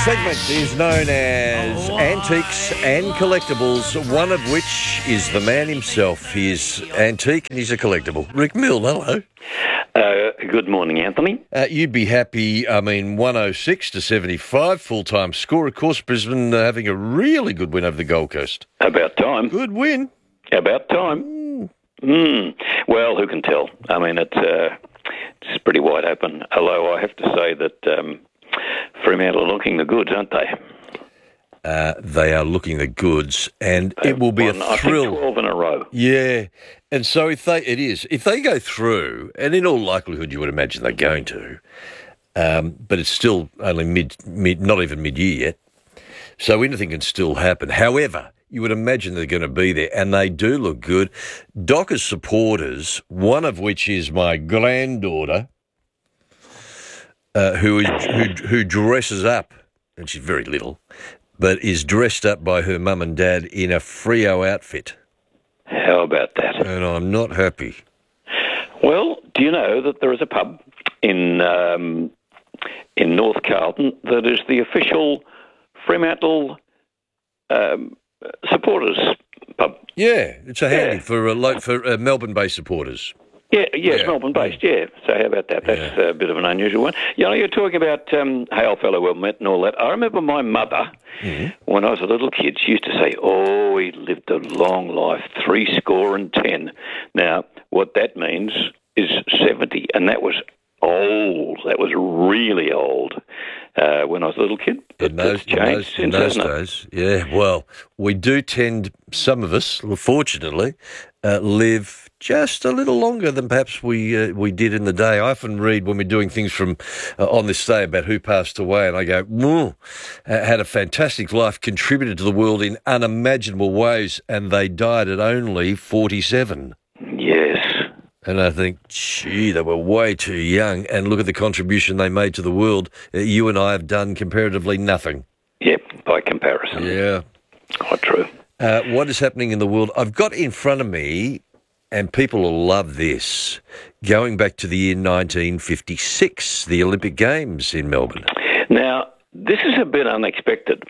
segment is known as Antiques and Collectibles, one of which is the man himself. He is antique and he's a collectible. Rick Mill, hello. Good morning, Anthony. You'd be happy, 106 to 75, full-time score. Of course, Brisbane having a really good win over the Gold Coast. About time. Good win. About time. Well, who can tell? I mean, it's pretty wide open. Although I have to say that Fremantle are looking the goods, aren't they? They are looking the goods, and it will be a thrill. I think 12 in a row. Yeah, and so if they go through, and in all likelihood you would imagine they're going to, but it's still only mid, not even mid-year yet, so anything can still happen. However, you would imagine they're going to be there, and they do look good. Dockers supporters, one of which is my granddaughter, who dresses up, and she's very little, but is dressed up by her mum and dad in a Freo outfit. How about that? And I'm not happy. Well, do you know that there is a pub in North Carlton that is the official Fremantle supporters pub? Yeah, it's a handy for Melbourne-based supporters. Yeah, it's Melbourne-based, yeah. So how about that? That's a bit of an unusual one. You know, you're talking about hail fellow well met and all that. I remember my mother, when I was a little kid, she used to say, oh, he lived a long life, 70. Now, what that means is 70, and that was old. That was really old when I was a little kid. But that's changed in those days. Yeah, well, we do tend, some of us, fortunately, live just a little longer than perhaps we did in the day. I often read when we're doing things from on this day about who passed away, and I go, had a fantastic life, contributed to the world in unimaginable ways, and they died at only 47. Yes. And I think, gee, they were way too young, and look at the contribution they made to the world. You and I have done comparatively nothing. Yep, by comparison. Yeah. Quite true. What is happening in the world? I've got in front of me, and people will love this, going back to the year 1956, the Olympic Games in Melbourne. Now, this is a bit unexpected.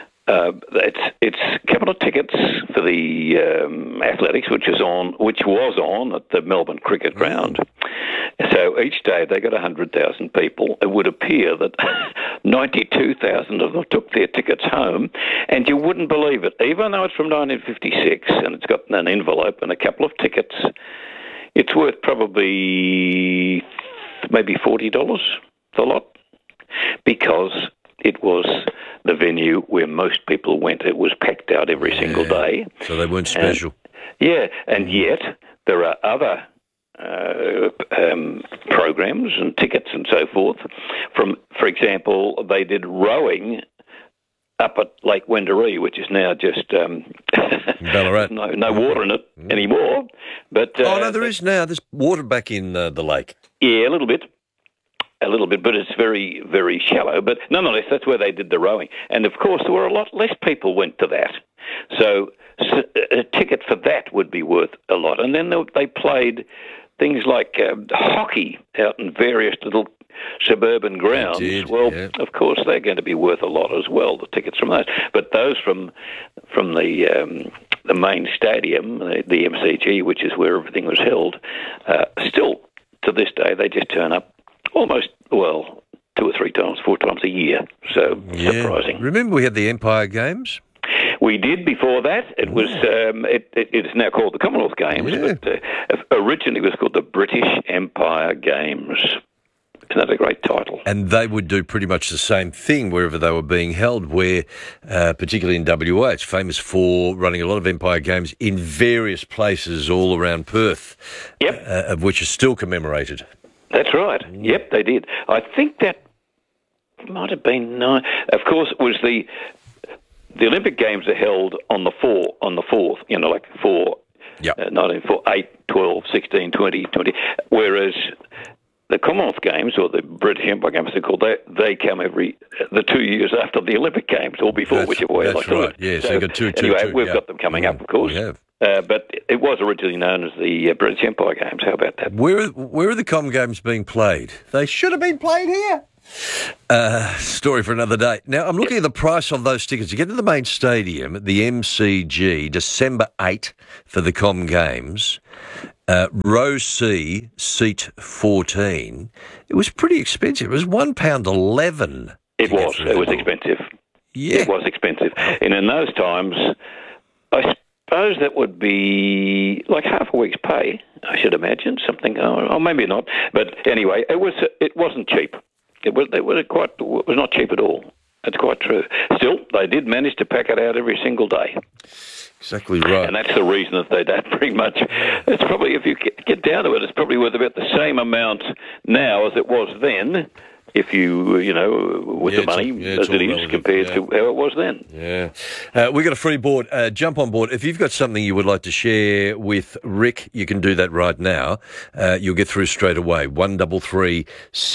It's a couple of tickets for the athletics, which was on at the Melbourne Cricket Ground. So each day they got 100,000 people. It would appear that 92,000 of them took their tickets home, and you wouldn't believe it. Even though it's from 1956 and it's got an envelope and a couple of tickets, it's worth probably maybe $40 the lot, because it was the venue where most people went. It was packed out every single day. So they weren't special. And yet there are other programs and tickets and so forth. For example, they did rowing up at Lake Wendouree, which is now just Ballarat. no water in it anymore. But no, there is now. There's water back in the lake. Yeah, a little bit, but it's very, very shallow. But nonetheless, that's where they did the rowing. And, of course, there were a lot less people went to that. So a ticket for that would be worth a lot. And then they played things like hockey out in various little suburban grounds. Of course, they're going to be worth a lot as well, the tickets from those. But those from the main stadium, the MCG, which is where everything was held, still, to this day, they just turn up almost, 2 or 3 times, 4 times a year. So surprising. Remember we had the Empire Games? We did before that. It was it is now called the Commonwealth Games, but originally it was called the British Empire Games. Isn't that a great title? And they would do pretty much the same thing wherever they were being held, where, particularly in WA, it's famous for running a lot of Empire Games in various places all around Perth, of which are still commemorated. That's right. Yep, they did. I think that might have been of course, it was the Olympic Games are held on the 4th, like 4, 1904, 8, 12, 16, 20, whereas the Commonwealth Games, or the British Empire Games, they're called, they come the 2 years after the Olympic Games, or before, whichever way I like to do it. Yeah, so you've got two. Anyway, we've got them coming up, of course. We have. But it was originally known as the British Empire Games. How about that? Where are the Com Games being played? They should have been played here. Story for another day. Now, I'm looking at the price of those tickets. You get to the main stadium, the MCG, December 8 for the Com Games. Row C, seat 14. It was pretty expensive. It was £1.11. It was expensive. Yeah. It was expensive. And in those times, I suppose that would be like half a week's pay, I should imagine, something, or maybe not. But anyway, it wasn't cheap. It was not cheap at all. That's quite true. Still, they did manage to pack it out every single day. Exactly right. And that's the reason that they don't bring much. It's probably, if you get down to it, it's probably worth about the same amount now as it was then, if you, with the money as it is compared to how it was then. Yeah. We've got a free board. Jump on board. If you've got something you would like to share with Rick, you can do that right now. You'll get through straight away. 133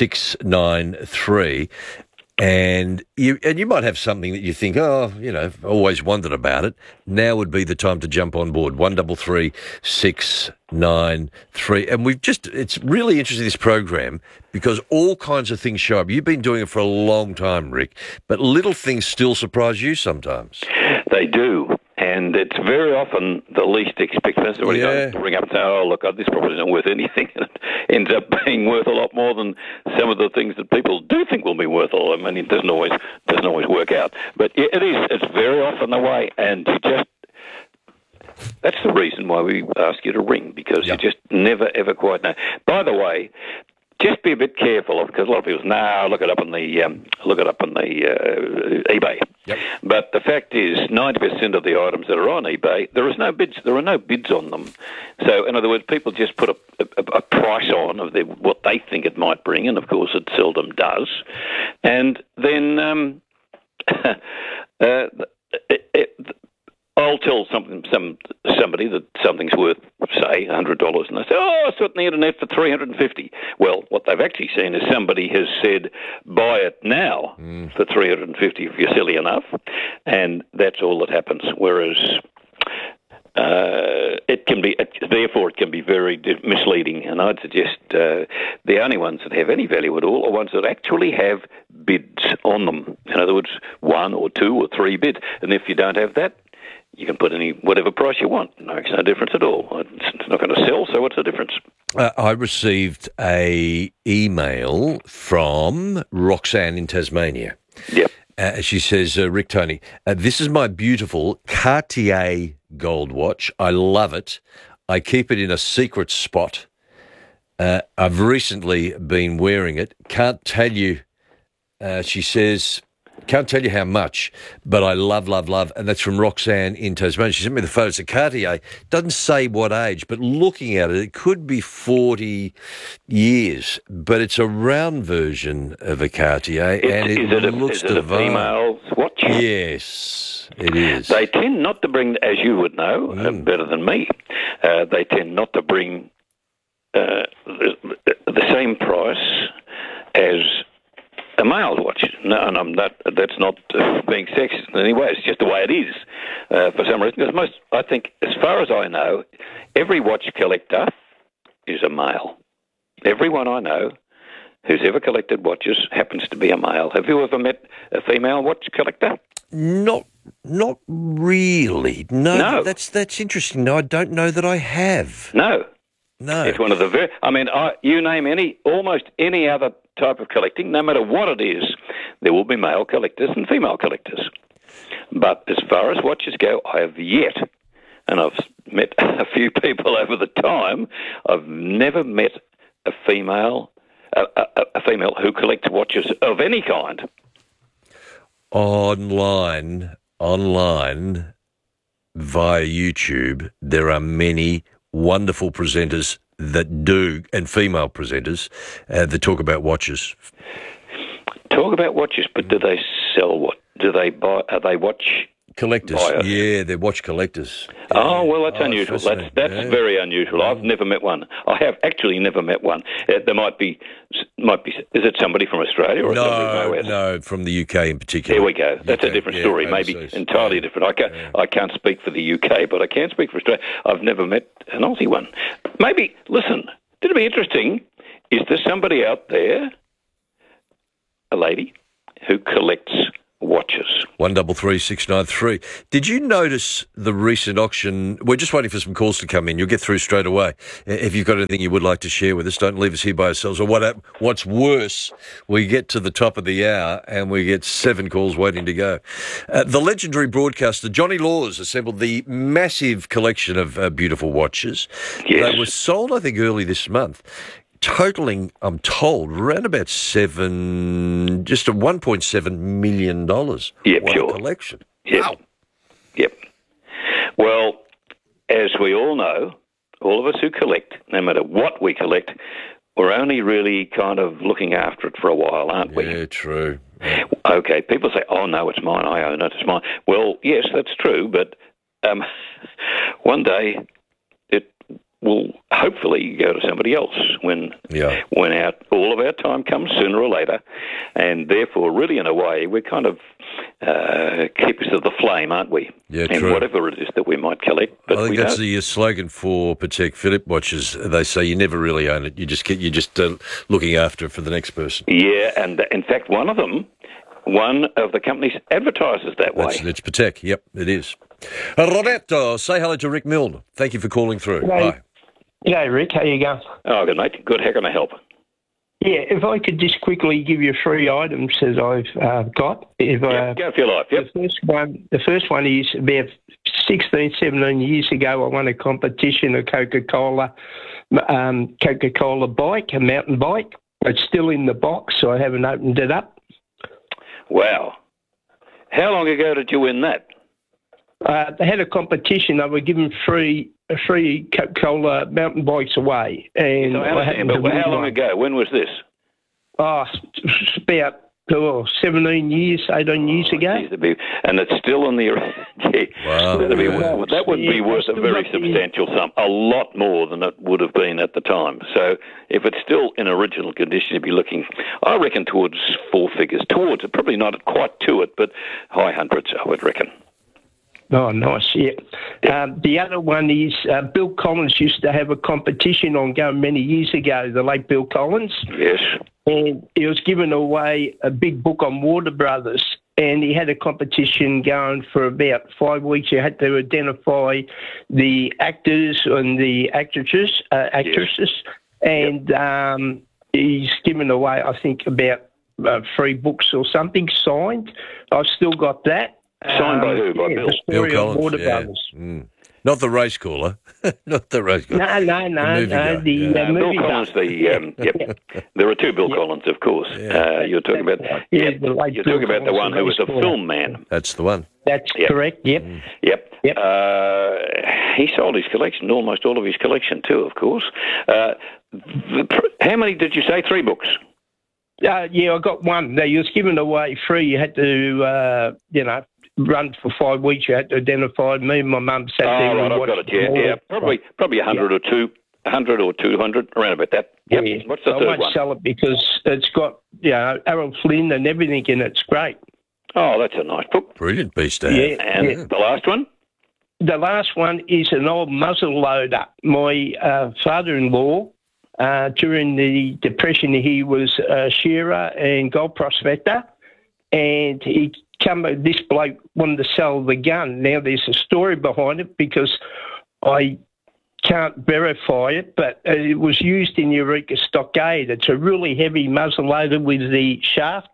693. And you might have something that you think, always wondered about it. Now would be the time to jump on board. 133 693. And it's really interesting, this program, because all kinds of things show up. You've been doing it for a long time, Rick, but little things still surprise you sometimes. They do. And it's very often the least expected. Somebody does ring up and say, "Oh, look, this property isn't worth anything." And it ends up being worth a lot more than some of the things that people do think will be worth a lot. I mean, it doesn't always work out. But it is. It's very often the way. And that's the reason why we ask you to ring, because you just never, ever quite know. By the way, just be a bit careful, because a lot of people say, look it up on the eBay. Yep. But the fact is, 90% of the items that are on eBay, there are no bids on them. So, in other words, people just put a price on of what they think it might bring, and of course it seldom does. And then I'll tell somebody that something's worth, say, $100, and they say, I saw it on the internet for $350. Well, what they've actually seen is somebody has said, buy it now for $350 if you're silly enough, and that's all that happens. Whereas it can be very misleading, and I'd suggest the only ones that have any value at all are ones that actually have bids on them. In other words, 1 or 2 or 3 bids, and if you don't have that, you can put whatever price you want. No, it's no difference at all. It's not going to sell, so what's the difference? I received a email from Roxanne in Tasmania. Yep. She says, Rick Tony, this is my beautiful Cartier gold watch. I love it. I keep it in a secret spot. I've recently been wearing it. Can't tell you, she says, can't tell you how much, but I love, and that's from Roxanne in Tasmania. She sent me the photo. It's a Cartier. Doesn't say what age, but looking at it, it could be 40 years, but it's a round version of a Cartier, and it looks divine. Is it a female watch? Yes, it is. They tend not to bring, as you would know, better than me, they tend not to bring the same price as a male watch. No, and that's not being sexist in any way. It's just the way it is for some reason. Because I think, as far as I know, every watch collector is a male. Everyone I know who's ever collected watches happens to be a male. Have you ever met a female watch collector? Not really. No. That's interesting. No, I don't know that I have. No. It's one of the you name almost any other type of collecting, no matter what it is, there will be male collectors and female collectors. But as far as watches go, I have yet, and I've met a few people over the time, I've never met a female who collects watches of any kind. Online via YouTube, there are many wonderful presenters that do, and female presenters that talk about watches. Talk about watches, but do they sell what? Do they buy? Are they watch collectors? Buyers? Yeah, they're watch collectors. Oh, well, that's unusual. That's very unusual. I've never met one. I have actually never met one. There might be. Is it somebody from Australia or somebody from No, from the UK in particular. There we go. That's a different story. Maybe entirely different. I can't speak for the UK, but I can speak for Australia. I've never met an Aussie one. Maybe, listen, it'd be interesting. Is there somebody out there a lady who collects watches. 133693. Did you notice the recent auction? We're just waiting for some calls to come in. You'll get through straight away. If you've got anything you would like to share with us, don't leave us here by ourselves. Or what's worse, we get to the top of the hour and we get 7 calls waiting to go. The legendary broadcaster Johnny Laws assembled the massive collection of beautiful watches. Yes. They were sold, I think, early this month, totaling, I'm told, around about $1.7 million. Yep, what sure. a collection. Yep. Wow. Yep. Well, as we all know, all of us who collect, no matter what we collect, we're only really kind of looking after it for a while, aren't we? Yeah, true. Okay, people say, oh, no, it's mine, I own it, it's mine. Well, yes, that's true, but one day it will hopefully go to somebody else when all of our time comes sooner or later, and therefore, really, in a way, we're kind of keepers of the flame, aren't we? Yeah, and true. whatever it is that we might collect, but I think we that's don't. the slogan for Patek Philippe watches. They say you never really own it. You're just looking after it for the next person. Yeah, and in fact, one of the companies advertises that way. It's Patek. Yep, it is. Roberto, say hello to Rick Milne. Thank you for calling through. Hello. Bye. G'day, Rick. How you going? Oh, good, mate. Good. How can I help? Yeah, if I could just quickly give you 3 items that I've got. Go for your life. Yep. The first one is about 16, 17 years ago, I won a competition, a Coca-Cola bike, a mountain bike. It's still in the box, so I haven't opened it up. Wow. How long ago did you win that? They had a competition. They were giving free Coca-Cola mountain bikes away. And So how long ago? When was this? Oh, it's about 17 years, 18 years ago. And it's still in the... Wow. That would be worth a very substantial sum, a lot more than it would have been at the time. So if it's still in original condition, you'd be looking, I reckon, towards 4 figures. Towards it, probably not quite to it, but high hundreds, I would reckon. Oh, nice, yeah. The other one is Bill Collins used to have a competition ongoing many years ago, the late Bill Collins. Yes. And he was giving away a big book on Warner Brothers, and he had a competition going for about 5 weeks. You had to identify the actors and the actresses, and he's given away, I think, about 3 books or something signed. I've still got that. Signed by who? By Bill? The story Bill of Collins, Warner yeah. Brothers. Not the race caller. Not the race caller. No. The Bill movie Collins, yep. There are 2 Bill Collins, of course. Yeah. You're talking about the one who was a film man. That's the one. That's correct, yep. Yep. Yep. He sold his collection, almost all of his collection too, of course. How many did you say? 3 books? Yeah, I got one. He was given away free. You had to, run for 5 weeks. You had to identify me and my mum sat there. Right, I've got it. Yeah. Probably 100 or 100 or 200, around about that. Yep. Yeah. What's the third one? I won't sell it because it's got, Errol Flynn and everything in it. It's great. Oh, that's a nice book. Brilliant piece to have. Yeah. And the last one? The last one is an old muzzle loader. My father-in-law, during the Depression, he was a shearer and gold prospector, and this bloke wanted to sell the gun. Now, there's a story behind it because I can't verify it, but it was used in Eureka Stockade. It's a really heavy muzzle loader with the shaft,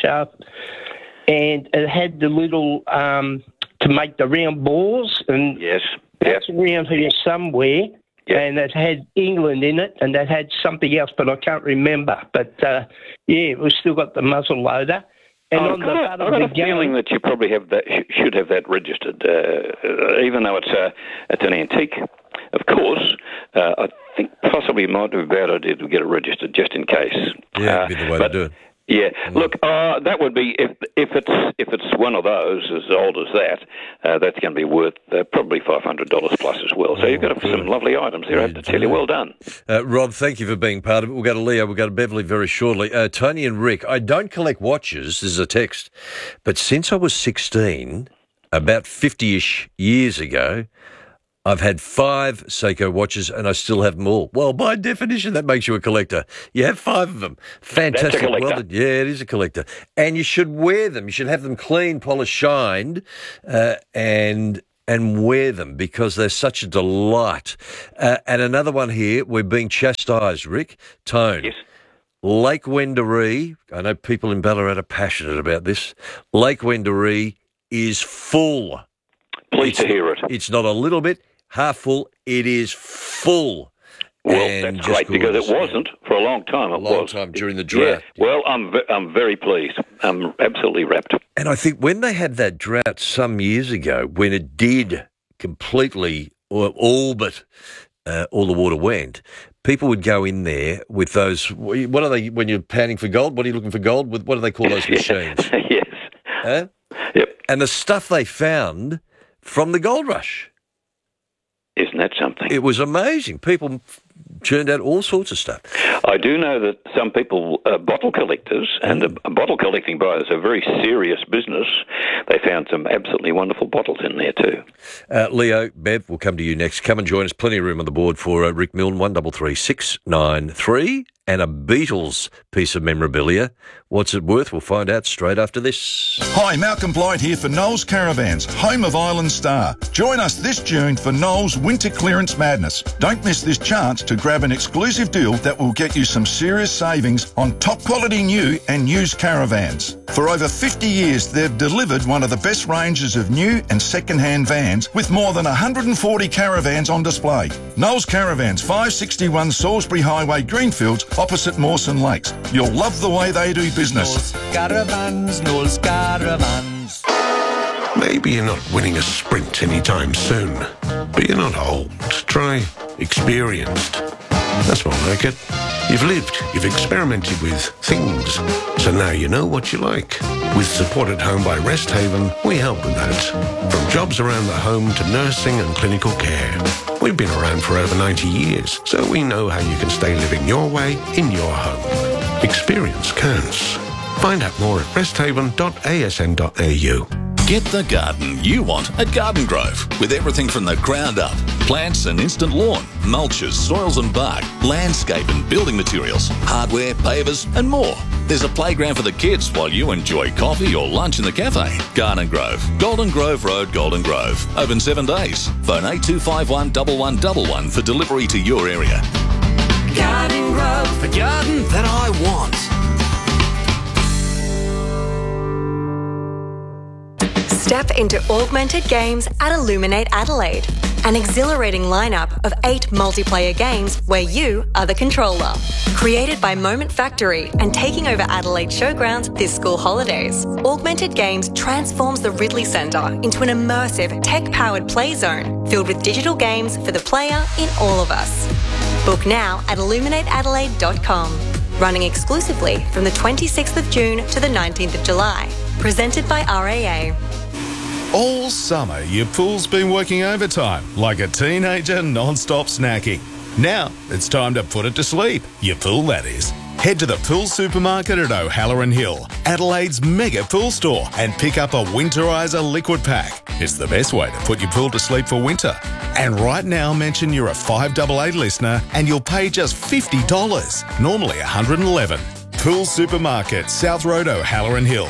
and it had the little to make the round balls, and yes, that's around here somewhere. Yep. And it had England in it, and it had something else, but I can't remember. But we've still got the muzzle loader. And I've got a feeling that you probably should have that registered, even though it's an antique. Of course, I think possibly it might be a bad idea to get it registered just in case. Yeah, it'd be the way to do it. Yeah, look, that would be if it's one of those as old as that, that's going to be worth probably $500 plus as well. So you've got some lovely items there. I have to tell you, well done, Rob. Thank you for being part of it. We'll go to Leo. We'll go to Beverly very shortly. Tony and Rick. I don't collect watches. This is a text, but since I was 16, about 50-ish years ago, I've had 5 Seiko watches and I still have them all. Well, by definition, that makes you a collector. You have 5 of them. Fantastic. That's a collector. Well, yeah, it is a collector. And you should wear them. You should have them clean, polished, shined, and wear them because they're such a delight. And another one here, we're being chastised, Rick. Tone. Yes. Lake Wendouree, I know people in Ballarat are passionate about this. Lake Wendouree is full. Pleased to hear it. It's not a little bit, half full, it is full. Well, And that's just great because it gorgeous. wasn't for a long time. A It long was. time during the drought. Yeah. Well, I'm very pleased. I'm absolutely rapt. And I think when they had that drought some years ago, when it did completely, or all but all the water went, people would go in there with those, what are they, when you're panning for gold, what are you looking for gold with? What do they call those machines? Yes. Huh? Yep. And the stuff they found from the gold rush. Isn't that something? It was amazing. People churned out all sorts of stuff. I do know that some people are bottle collectors, and bottle collecting by is a very serious business. They found some absolutely wonderful bottles in there too. Leo, Bev, we'll come to you next. Come and join us. Plenty of room on the board for Rick Milne, 133693, and a Beatles piece of memorabilia. What's it worth? We'll find out straight after this. Hi, Malcolm Blight here for Knowles Caravans, home of Island Star. Join us this June for Knowles Winter Clearance Madness. Don't miss this chance to grab an exclusive deal that will get you some serious savings on top quality new and used caravans. For over 50 years, they've delivered one of the best ranges of new and second-hand vans with more than 140 caravans on display. Knowles Caravans, 561 Salisbury Highway, Greenfields, opposite Mawson Lakes. You'll love the way they do business. Knowles Caravans. Maybe you're not winning a sprint anytime soon, but you're not old. Try experienced. That's more like it. You've lived, you've experimented with things, so now you know what you like. With Support at Home by Rest Haven, we help with that. From jobs around the home to nursing and clinical care. We've been around for over 90 years, so we know how you can stay living your way in your home. Experience counts. Find out more at resthaven.asn.au. Get the garden you want at Garden Grove, with everything from the ground up. Plants and instant lawn, mulches, soils and bark, landscape and building materials, hardware, pavers and more. There's a playground for the kids while you enjoy coffee or lunch in the cafe. Garden Grove, Golden Grove Road, Golden Grove. Open 7 days. Phone 8251 1111 for delivery to your area. Garden Grove, the garden that I want. Step into Augmented Games at Illuminate Adelaide, an exhilarating lineup of 8 multiplayer games where you are the controller. Created by Moment Factory and taking over Adelaide Showgrounds this school holidays, Augmented Games transforms the Ridley Centre into an immersive, tech-powered play zone filled with digital games for the player in all of us. Book now at illuminateadelaide.com. Running exclusively from the 26th of June to the 19th of July. Presented by RAA. All summer, your pool's been working overtime, like a teenager non-stop snacking. Now, it's time to put it to sleep. Your pool, that is. Head to the Pool Supermarket at O'Halloran Hill, Adelaide's mega pool store, and pick up a Winterizer liquid pack. It's the best way to put your pool to sleep for winter. And right now, mention you're a 588 listener and you'll pay just $50, normally $111. Pool Supermarket, South Road, O'Halloran Hill.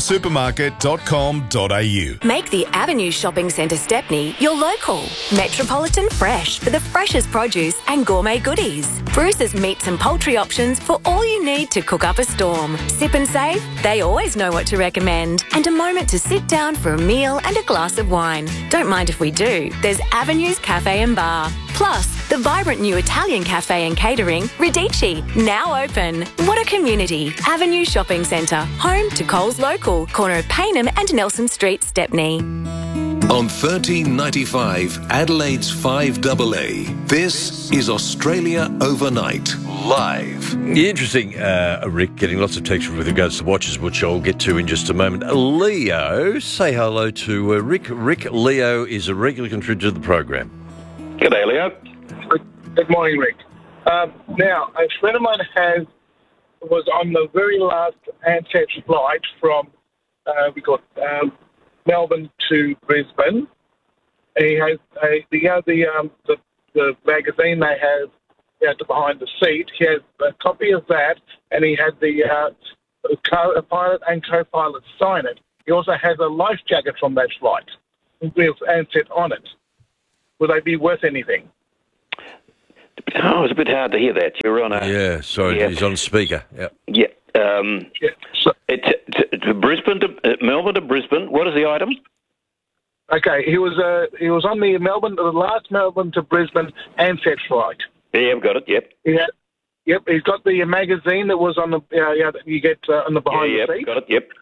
poolsupermarket.com.au. Make the Avenue Shopping Centre Stepney your local. Metropolitan Fresh for the freshest produce and gourmet goodies. Bruce's meats and poultry options for all you need to cook up a storm. Sip and save, they always know what to recommend. And a moment to sit down for a meal and a glass of wine. Don't mind if we do. There's Avenue's Cafe and Bar. Plus, the vibrant new Italian cafe and catering, Radici, now open. What a community. Avenue Shopping Centre, home to Coles Local, corner of Paynham and Nelson Street, Stepney. On 1395 Adelaide's 5AA, this is Australia Overnight, live. Interesting, Rick, getting lots of texts with regards to watches, which I'll get to in just a moment. Leo, say hello to Rick. Rick, Leo is a regular contributor to the program. G'day, Leo. Good morning, Rick. Now, a friend of mine was on the very last Ansett flight from Melbourne to Brisbane, He has the magazine they have behind the seat. He has a copy of that, and he had the pilot and co-pilot sign it. He also has a life jacket from that flight with Ansett on it. Would they be worth anything? Oh, it's a bit hard to hear that. You're on a... Yeah, sorry, he's on speaker. Yep. Yeah. So, to Brisbane, Melbourne to Brisbane. What is the item? okay, he was on the last Melbourne to Brisbane Ansett flight. Yeah, I've got it. Yep. Yep, he's got the magazine that was on the that you get on the behind the seat. Got it. Yep.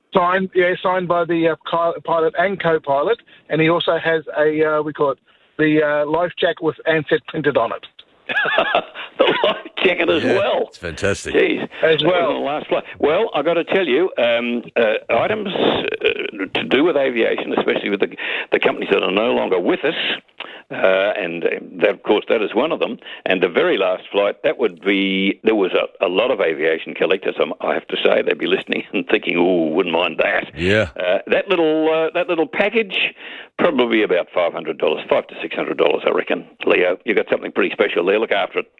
Signed by the pilot and co-pilot, and he also has a we call it the life jacket with Ansett printed on it. The life jacket as well. It's fantastic. Jeez. As well. The last flight. Well, I've got to tell you, items to do with aviation, especially with the companies that are no longer with us, and that, of course, that is one of them. And the very last flight, there was a lot of aviation collectors, I have to say. They'd be listening and thinking, "Ooh, wouldn't mind that." Yeah. That little package, probably about $500, $500 to $600, I reckon. Leo, you got something pretty special there. Look after it.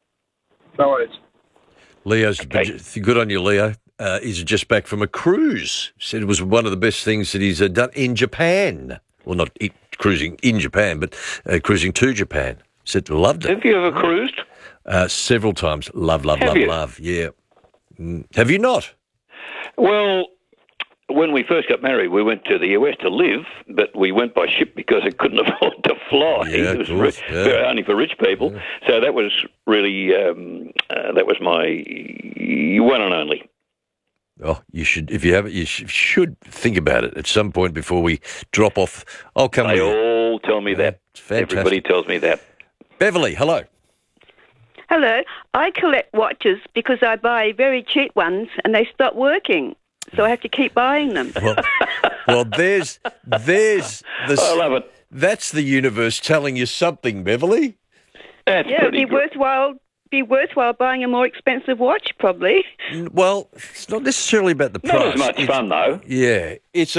No worries. Leo's good on you, Leo. He's just back from a cruise. Said it was one of the best things that he's done in Japan. Well, not cruising in Japan, but cruising to Japan. Said loved it. Have you ever cruised? Several times. Love. Yeah. Have you not? Well, when we first got married, we went to the US to live, but we went by ship because I couldn't afford to fly. Yeah, it was of course, only for rich people. Yeah. So that was really that was my one and only. Oh, you should, if you have it, you should think about it at some point before we drop off. I'll come with you. They all tell me that. Everybody tells me that. Beverly, hello. Hello. I collect watches because I buy very cheap ones and they stop working. So I have to keep buying them. Well, there's the... I love it. That's the universe telling you something, Beverly. That's it'd be worthwhile buying a more expensive watch, probably. Well, it's not necessarily about the price. Not as much fun, though. Yeah, it's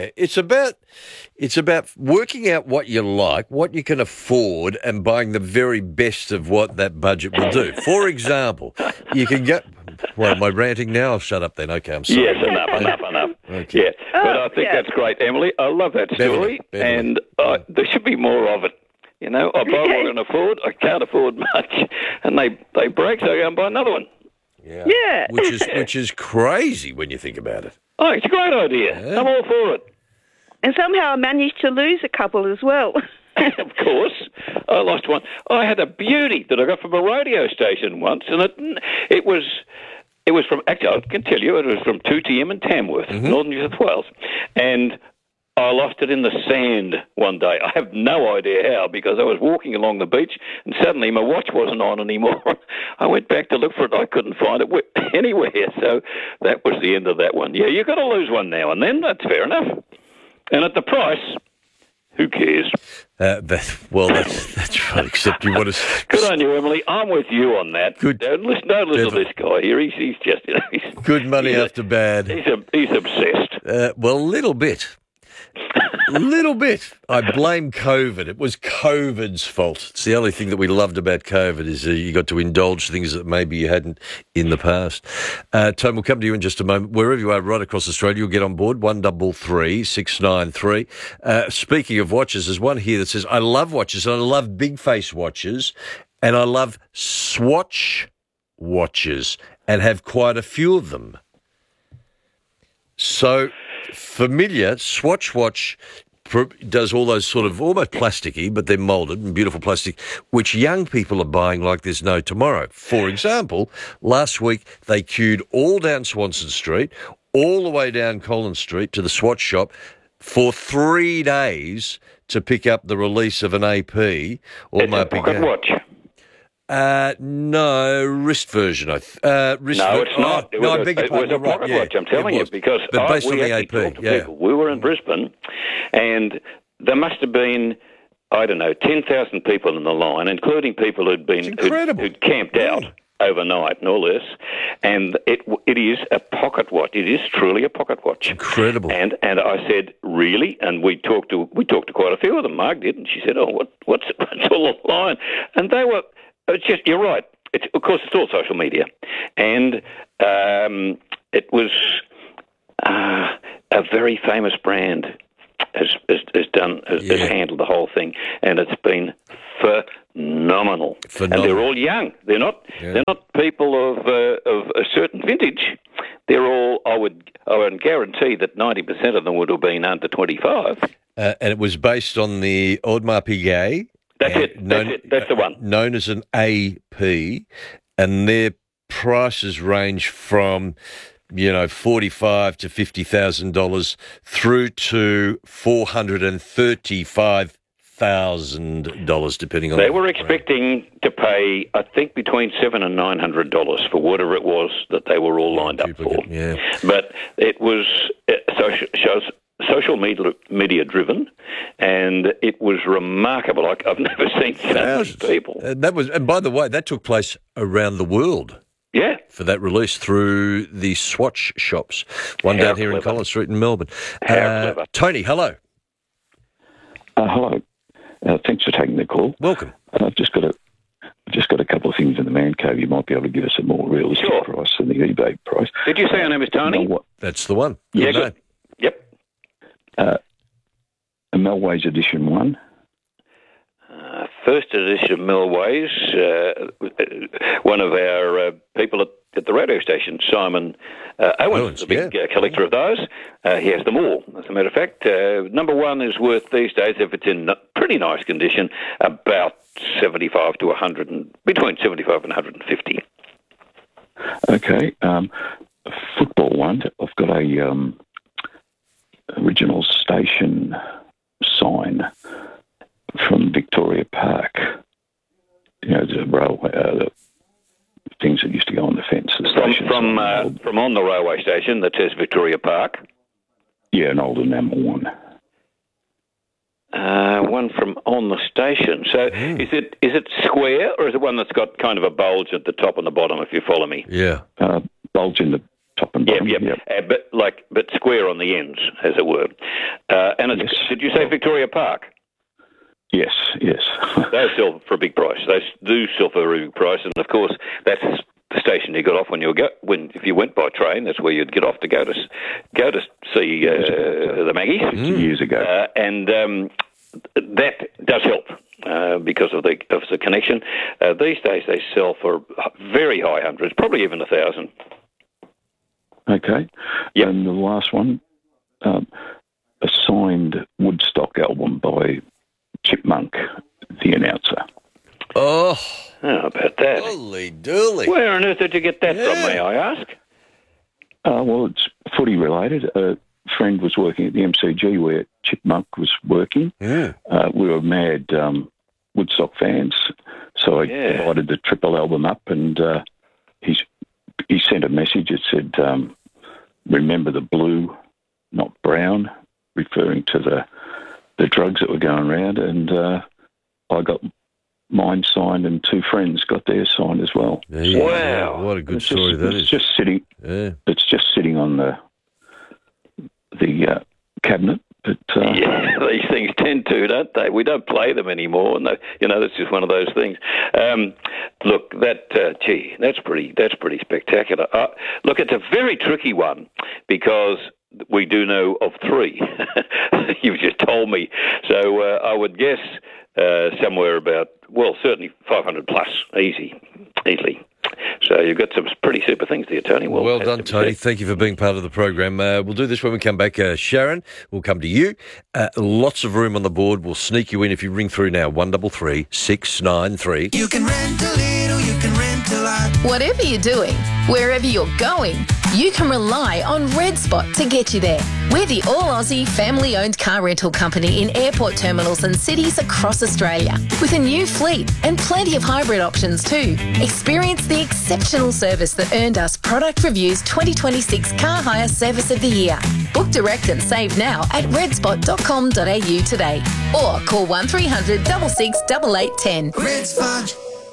about working out what you like, what you can afford, and buying the very best of what that budget will do. For example, you can get. Well, am I ranting now? I'll shut up then. Okay, I'm sorry. Yes, enough. Okay. Yeah, but I think that's great, Emily. I love that story, and there should be more of it. You know, I buy what I can afford. I can't afford much, and they break, so I go and buy another one. Yeah. Which is crazy when you think about it. Oh, it's a great idea. Yeah. I'm all for it. And somehow I managed to lose a couple as well. Of course. I lost one. I had a beauty that I got from a radio station once, and it was from, actually, I can tell you, it was from 2TM in Tamworth, Northern New South Wales. And I lost it in the sand one day. I have no idea how, because I was walking along the beach and suddenly my watch wasn't on anymore. I went back to look for it. I couldn't find it anywhere. So that was the end of that one. Yeah, you've got to lose one now and then. That's fair enough. And at the price, who cares? That's right, except you want to... Good on you, Emily. I'm with you on that. Good. Don't listen to this guy here. He's just... Good money after bad. He's obsessed. Well, a little bit. Little bit. I blame COVID. It was COVID's fault. It's the only thing that we loved about COVID is you got to indulge things that maybe you hadn't in the past. Tom, we'll come to you in just a moment. Wherever you are right across Australia, you'll get on board, 133693. 693. Speaking of watches, there's one here that says, I love watches, and I love big face watches, and I love Swatch watches, and have quite a few of them. So... familiar, Swatch watch does all those sort of almost plasticky, but they're moulded and beautiful plastic, which young people are buying like there's no tomorrow. For example, last week they queued all down Swanston Street, all the way down Collins Street to the Swatch shop for 3 days to pick up the release of an AP. Or it's a pocket watch. No, wrist version. It's not. It was a pocket watch, I'm telling you, because we actually talked to people. We were in Brisbane, and there must have been, I don't know, 10,000 people in the line, including people who'd camped out overnight and all this. And it is a pocket watch. It is truly a pocket watch. Incredible. And I said, really? And we talked to quite a few of them. Mark did, and she said, oh, what's all online? And they were, it's just, you're right. Of course, it's all social media. And it was a very famous brand has handled the whole thing, and it's been phenomenal. And they're all young. They're not people of a certain vintage. They're all. I would guarantee that 90% of them would have been under 25. And it was based on the Audemars Piguet. That's it. That's the one. Known as an AP, and their prices range from $45,000 to $50,000 through to $435,000, depending on. They were expecting to pay, I think, between $700 and $900 for whatever it was that they were all lined up for. Yeah. But it was social media driven, and it was remarkable. I've never seen so many people. And by the way, that took place around the world. Yeah. For that release through the Swatch shops. One down here in Collins Street in Melbourne. Tony, hello. Hello. Thanks for taking the call. Welcome. I've just got a couple of things in the man cave. You might be able to give us a more realistic price than the eBay price. Did you say your name is Tony? That's the one. Yeah, good. Yep. A Melways Edition 1. First edition of Melways, one of our people at the radio station, Simon Owens, the big collector of those. He has them all, as a matter of fact. Number one is worth these days, if it's in pretty nice condition, about 75 to 100, between 75 and 150. Okay. Football one. I've got a original station sign from Victoria Park. The railway, the things that used to go on the fence. The from on the railway station that says Victoria Park. Yeah, an old enamel one. One from on the station. So is it square, or is it one that's got kind of a bulge at the top and the bottom? If you follow me. Yeah. Bulge in the top and bottom. Yep. But square on the ends, as it were. And it's, did you say Victoria Park? Yes. They sell for a big price. They do sell for a very big price, and of course that's the station you got off if you went by train. That's where you'd get off to go to see the Maggies 50 years ago, and that does help because of the connection. These days they sell for very high hundreds, probably even 1,000. Okay. Yep. And the last one, a signed Woodstock album by Chipmunk, the announcer. Oh, how about that? Holy dooly. Where on earth did you get that from, may I ask? Well, it's footy related. A friend was working at the MCG where Chipmunk was working. Yeah. We were mad Woodstock fans, so I divided the triple album up, and he sent a message that said, remember the blue, not brown, referring to the drugs that were going around, and I got mine signed, and two friends got theirs signed as well. Wow, what a good story that is! It's just sitting. Yeah. It's just sitting on the cabinet. But these things tend to, don't they? We don't play them anymore, and that's just one of those things. Look, that's pretty spectacular. Look, it's a very tricky one because we do know of three. You've just told me. So I would guess somewhere about, certainly 500 plus, easily. So you've got some pretty super things there, Tony. Well done, Tony. Thank you for being part of the program. We'll do this when we come back. Sharon, we'll come to you. Lots of room on the board. We'll sneak you in if you ring through now. 133 693. You can rent a little, you can rent a lot. Whatever you're doing, wherever you're going, you can rely on Red Spot to get you there. We're the all-Aussie, family-owned car rental company in airport terminals and cities across Australia, with a new fleet and plenty of hybrid options too. Experience the exceptional service that earned us Product Review's 2026 Car Hire Service of the Year. Book direct and save now at redspot.com.au today, or call 1300 66 8810. Red Spot.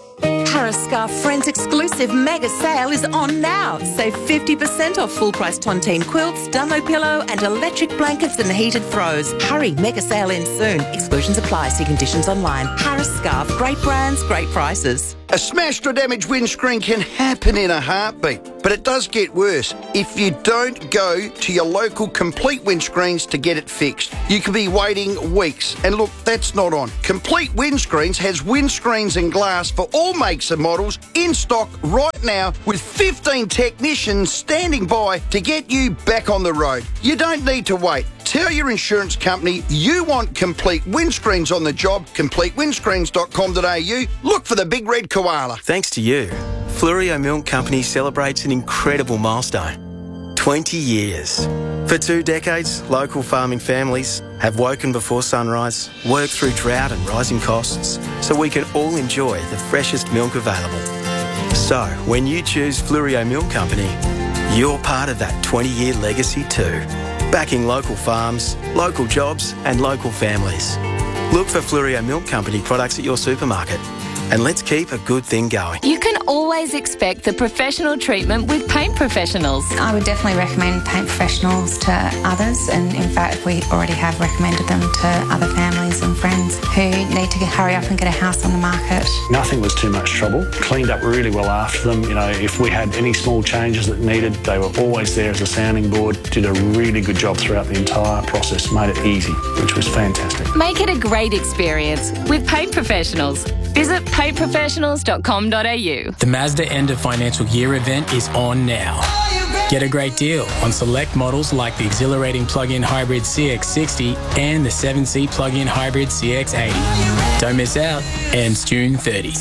Harris Scarf Friends exclusive mega sale is on now. Save 50% off full price tontine quilts, Dumbo pillow and electric blankets and heated throws. Hurry, mega sale ends soon. Exclusions apply. See conditions online. Harris Scarf, great brands, great prices. A smashed or damaged windscreen can happen in a heartbeat, but it does get worse if you don't go to your local Complete Windscreens to get it fixed. You could be waiting weeks, and look, that's not on. Complete Windscreens has windscreens and glass for all makes and models in stock right now with 15 technicians standing by to get you back on the road. You don't need to wait. Tell your insurance company you want Complete Windscreens on the job. CompleteWindscreens.com.au. Look for the big red koala. Thanks to you, Fluorio Milk Company celebrates an incredible milestone. 20 years. For 2 decades, local farming families have woken before sunrise, worked through drought and rising costs, so we can all enjoy the freshest milk available. So, when you choose Fluorio Milk Company, you're part of that 20-year legacy too. Backing local farms, local jobs and local families. Look for Fluorio Milk Company products at your supermarket. And let's keep a good thing going. You can always expect the professional treatment with Paint Professionals. I would definitely recommend Paint Professionals to others, and in fact we already have recommended them to other families and friends who need to hurry up and get a house on the market. Nothing was too much trouble. Cleaned up really well after them. You know, if we had any small changes that needed, they were always there as a sounding board. Did a really good job throughout the entire process. Made it easy, which was fantastic. Make it a great experience with Paint Professionals. Visit paintprofessionals.com.au. The Mazda End of Financial Year event is on now. Get a great deal on select models like the exhilarating plug-in hybrid CX-60 and the 7-seat plug-in hybrid CX-80. Don't miss out. Ends June 30.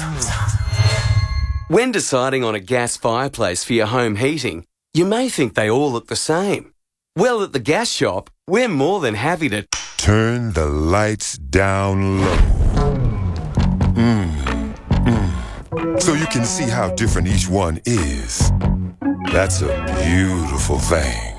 When deciding on a gas fireplace for your home heating, you may think they all look the same. Well, at the gas shop, we're more than happy to turn the lights down low. So you can see how different each one is. That's a beautiful thing.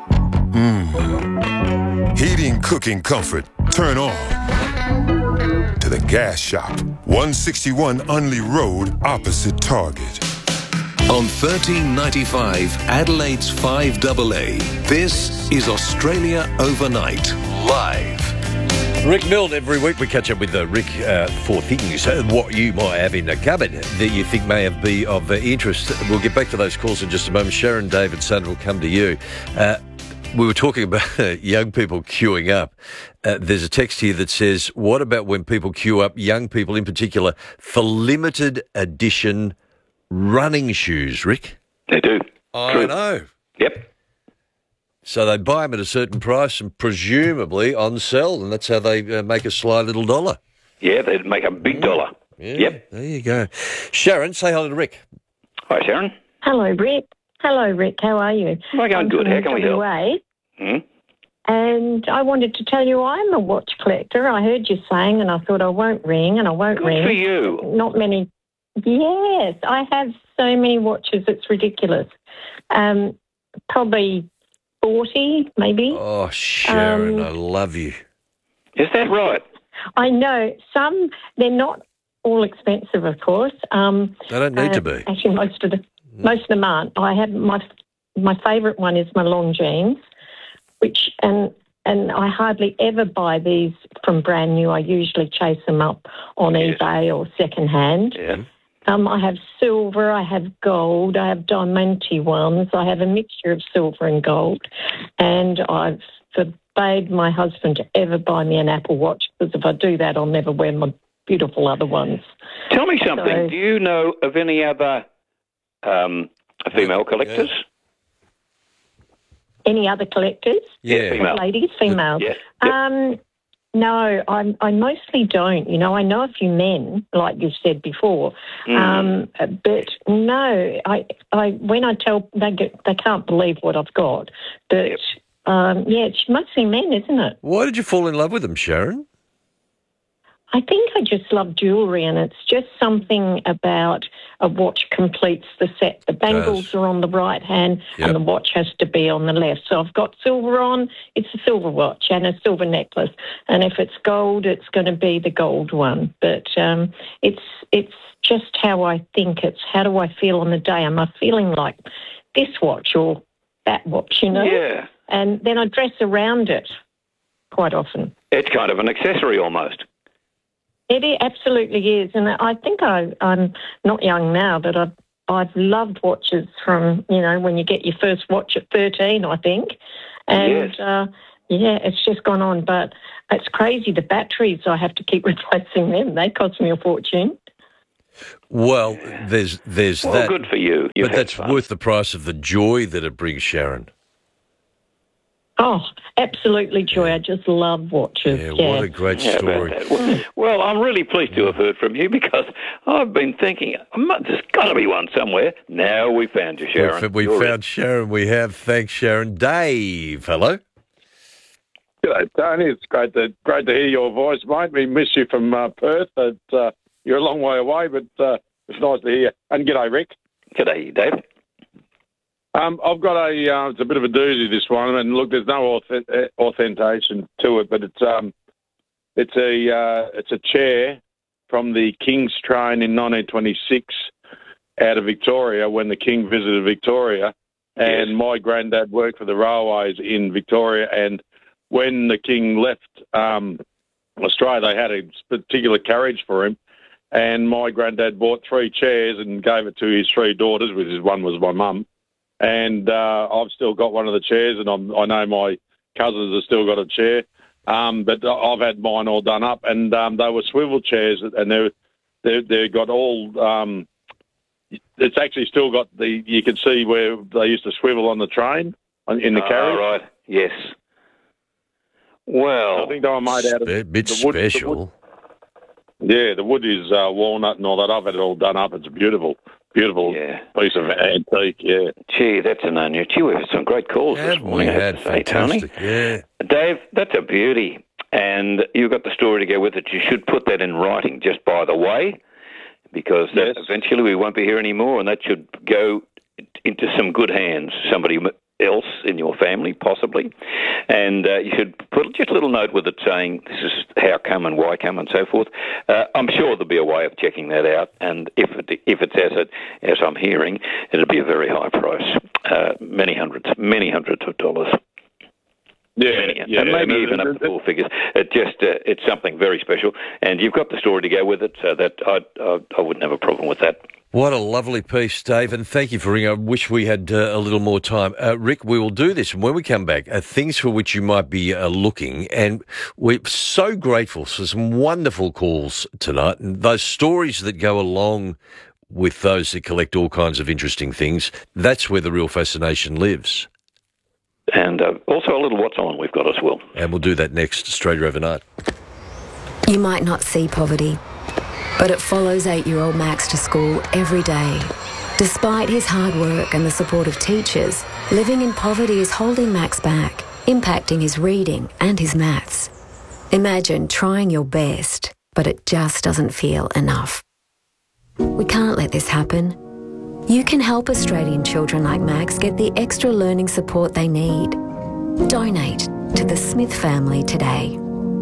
Heating, cooking, comfort, turn on to the gas shop. 161 Unley Road, opposite Target. On 1395 Adelaide's 5AA, this is Australia Overnight, live. Rick Milne, every week we catch up with Rick for things, what you might have in the cupboard that you think may have be of interest. We'll get back to those calls in just a moment. Sharon, David, Sandra will come to you. We were talking about young people queuing up. There's a text here that says, what about when people queue up, young people in particular, for limited edition running shoes, Rick? They do. I know. Yep. So they buy them at a certain price and presumably on sell, and that's how they make a sly little dollar. Yeah, they'd make a big dollar. Yeah, yep. There you go. Sharon, say hello to Rick. Hi, Sharon. Hello, Rick. Hello, Rick. How are you? I'm going good. How can we help? And I wanted to tell you I'm a watch collector. I heard you saying, and I thought I won't ring, and I won't ring. Good for you. Not many. Yes, I have so many watches. It's ridiculous. Probably 40, maybe. Oh, Sharon, I love you. Is that right? I know. Some, they're not all expensive, of course. They don't need to be. Actually, most of them aren't. I have my favourite one is my Longines, which and I hardly ever buy these from brand new. I usually chase them up on eBay or second hand. Yeah. I have silver, I have gold, I have diamante ones, I have a mixture of silver and gold, and I've forbade my husband to ever buy me an Apple Watch, because if I do that, I'll never wear my beautiful other ones. Tell me something. Do you know of any other female collectors? Any other collectors? Yeah, female. Ladies, females. Yeah. No, I mostly don't. You know, I know a few men, like you said before, but no, I when I tell they can't believe what I've got. But it's mostly men, isn't it? Why did you fall in love with them, Sharon? I think I just love jewellery, and it's just something about a watch completes the set. The bangles are on the right hand and the watch has to be on the left. So I've got silver on, it's a silver watch and a silver necklace. And if it's gold, it's going to be the gold one. But it's just how I think. It's how do I feel on the day? Am I feeling like this watch or that watch, you know? Yeah. And then I dress around it quite often. It's kind of an accessory almost. It absolutely is, and I think I'm not young now, but I've loved watches from, you know, when you get your first watch at 13, I think, and it's just gone on. But it's crazy, the batteries, I have to keep replacing them. They cost me a fortune. Well, there's that. Good for you. But that's worth the price of the joy that it brings, Sharon. Oh, absolutely, Joy. I just love watches. Yeah, what a great story. Well, I'm really pleased to have heard from you because I've been thinking there's got to be one somewhere. Now we found you, Sharon. We found Sharon. We have. Thanks, Sharon. Dave, hello. G'day, Tony. It's great to hear your voice, mate. We miss you from Perth. You're a long way away, but it's nice to hear you. And g'day, Rick. G'day, Dave. I've got it's a bit of a doozy, this one, and look, there's no authentication to it, but it's a chair from the King's train in 1926 out of Victoria when the King visited Victoria, and my granddad worked for the railways in Victoria, and when the King left Australia, they had a particular carriage for him, and my granddad bought 3 chairs and gave it to his 3 daughters, which one was my mum. And I've still got one of the chairs, and I know my cousins have still got a chair. But I've had mine all done up, and they were swivel chairs, and they got all. It's actually still got you can see where they used to swivel on the train in the carriage. Right. Yes. Well, I think they were made out of a bit special. The wood is walnut and all that. I've had it all done up. It's a beautiful piece of antique, Gee, that's an unusual. Gee, we've had some great calls this morning. We had fantastic, Tony. Dave, that's a beauty. And you've got the story to go with it. You should put that in writing, just by the way, because eventually we won't be here anymore, and that should go into some good hands. Somebody else in your family, possibly. And you should put just a little note with it saying this is how come and why come and so forth. I'm sure there'll be a way of checking that out, and if it's as I'm hearing, it'll be a very high price, many hundreds of dollars. And maybe even up to 4 figures. It's something very special, and you've got the story to go with it, so that I wouldn't have a problem with that. What a lovely piece, Dave, and thank you for ringing. I wish we had a little more time. Rick, we will do this, and when we come back, things for which you might be looking, and we're so grateful for some wonderful calls tonight, and those stories that go along with those that collect all kinds of interesting things. That's where the real fascination lives. And also a little what's on we've got as well. And we'll do that next, Australia Overnight. You might not see poverty, but it follows 8-year-old Max to school every day. Despite his hard work and the support of teachers, living in poverty is holding Max back, impacting his reading and his maths. Imagine trying your best, but it just doesn't feel enough. We can't let this happen. You can help Australian children like Max get the extra learning support they need. Donate to the Smith family today.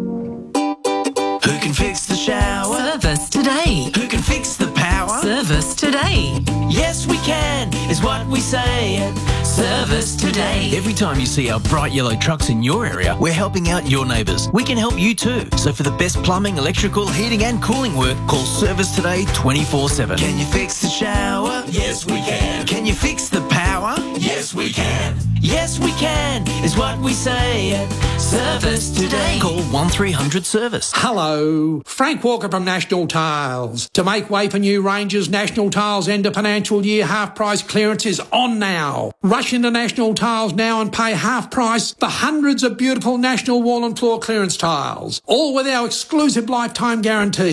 Who can fix the shower? Service today. Who can fix the power? Service today. Yes, we can, is what we say at Service Today. Every time you see our bright yellow trucks in your area, we're helping out your neighbours. We can help you too. So for the best plumbing, electrical, heating and cooling work, call Service Today 24/7. Can you fix the shower? Yes, we can. Can you fix the power? Yes, we can. Yes, we can, is what we say at Service Today. Call 1300 Service. Hello, Frank Walker from National Tiles. To make way for new ranges, National Tiles end of financial year half price clearance is on now. Rush into National Tiles now and pay half price for hundreds of beautiful National wall and floor clearance tiles, all with our exclusive lifetime guarantee.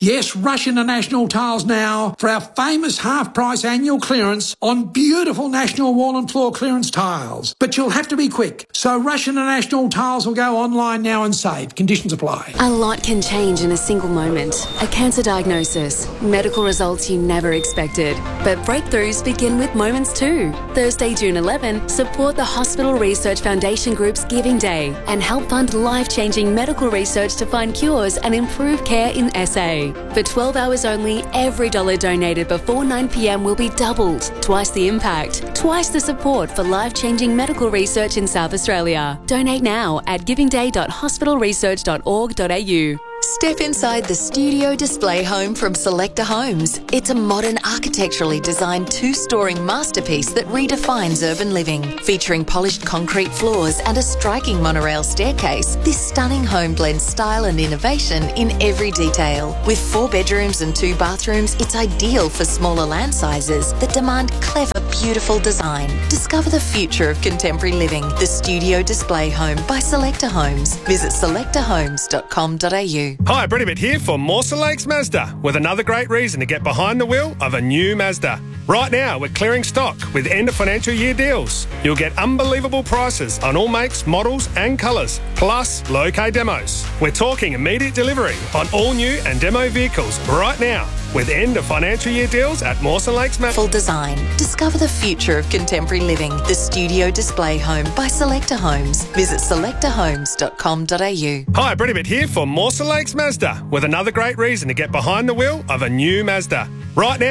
Yes, rush into National Tiles now for our famous half-price annual clearance on beautiful National Wall and Floor clearance tiles. But you'll have to be quick, so rush into National Tiles or go online now and save. Conditions apply. A lot can change in a single moment. A cancer diagnosis, medical results you never expected. But breakthroughs begin with moments too. Thursday, June 11, support the Hospital Research Foundation Group's Giving Day and help fund life-changing medical research to find cures and improve care in SA. For 12 hours only, every dollar donated before 9 p.m. will be doubled. Twice the impact, twice the support for life-changing medical research in South Australia. Donate now at givingday.hospitalresearch.org.au. Step inside the Studio Display Home from Selecta Homes. It's a modern, architecturally designed two-storey masterpiece that redefines urban living. Featuring polished concrete floors and a striking monorail staircase, this stunning home blends style and innovation in every detail. With 4 bedrooms and 2 bathrooms, it's ideal for smaller land sizes that demand clever, beautiful design. Discover the future of contemporary living. The Studio Display Home by Selecta Homes. Visit selectahomes.com.au. Hi, Brett Abbott here for Mawson Lakes Mazda with another great reason to get behind the wheel of a new Mazda. Right now, we're clearing stock with end of financial year deals. You'll get unbelievable prices on all makes, models and colours, plus low-K demos. We're talking immediate delivery on all new and demo vehicles right now with end of financial year deals at Mawson Lakes Mazda. Full design. Discover the future of contemporary living. The Studio Display Home by Selecta Homes. Visit selectahomes.com.au. Hi, Brett Abbott here for Mawson Lakes Mazda with another great reason to get behind the wheel of a new Mazda. Right now,